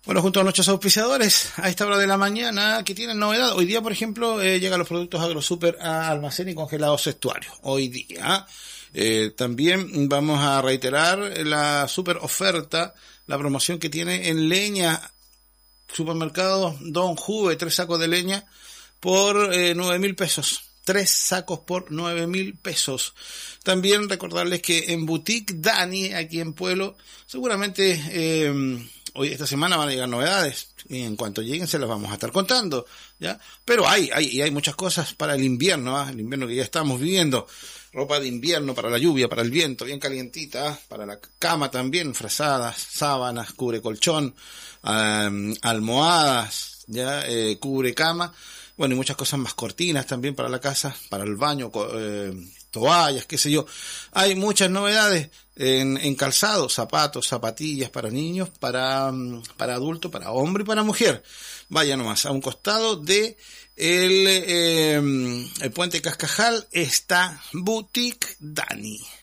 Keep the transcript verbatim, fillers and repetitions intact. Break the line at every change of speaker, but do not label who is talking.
Bueno, junto a nuestros auspiciadores, a esta hora de la mañana, que tienen novedad. Hoy día, por ejemplo, eh, llegan los productos AgroSuper a almacén y congelados Estuario. Hoy día. Eh, también vamos a reiterar la super oferta, la promoción que tiene en leña. Supermercado Don Juve, tres sacos de leña por eh, nueve mil pesos. Tres sacos por nueve mil pesos. También recordarles que en Boutique Dani, aquí en Pueblo, seguramente eh, hoy esta semana van a llegar novedades. Y en cuanto lleguen se las vamos a estar contando, ¿ya? Pero hay, hay, y hay muchas cosas para el invierno, ¿eh? El invierno que ya estamos viviendo. Ropa de invierno para la lluvia, para el viento, bien calientita, ¿eh? Para la cama también, frazadas, sábanas, cubre colchón, um, almohadas, ya, eh, cubre cama. Bueno, y muchas cosas más, cortinas también para la casa, para el baño, eh, toallas, qué sé yo. Hay muchas novedades en, en calzado, zapatos, zapatillas para niños, para, para adultos, para hombre y para mujer. Vaya nomás, a un costado de el, eh, el puente Cascajal está Boutique Dani.